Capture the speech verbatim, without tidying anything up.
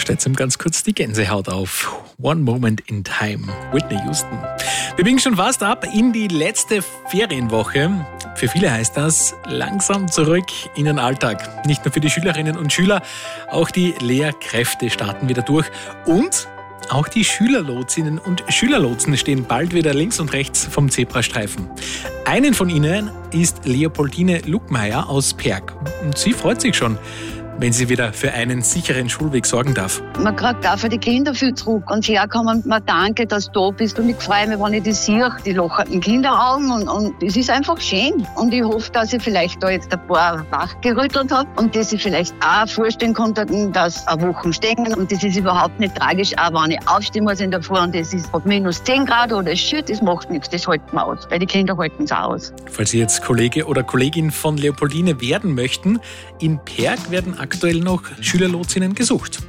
stellt ihm ganz kurz die Gänsehaut auf. One Moment in Time, Whitney Houston. Wir biegen schon fast ab in die letzte Ferienwoche. Für viele heißt das langsam zurück in den Alltag. Nicht nur für die Schülerinnen und Schüler, auch die Lehrkräfte starten wieder durch. Und auch die Schülerlotsinnen und Schülerlotsen stehen bald wieder links und rechts vom Zebrastreifen. Einen von ihnen ist Leopoldine Luckmeier aus Perg. Und sie freut sich schon, wenn sie wieder für einen sicheren Schulweg sorgen darf. Man kriegt auch für die Kinder viel zurück. Und herkommen, man danke, dass du da bist. Und ich freue mich, wenn ich die sehe, die lochernden Kinderaugen. Und, und es ist einfach schön. Und ich hoffe, dass ich vielleicht da jetzt ein paar wachgerüttelt habe. Und dass ich vielleicht auch vorstellen konnte, dass eine Woche stehen. Und das ist überhaupt nicht tragisch. Auch wenn ich aufstehen muss in der Früh und es ist minus zehn Grad oder es schütt, das macht nichts. Das halten wir aus. Weil die Kinder halten es auch aus. Falls Sie jetzt Kollege oder Kollegin von Leopoldine werden möchten, in Perg werden aktuell noch Schülerlotsinnen gesucht.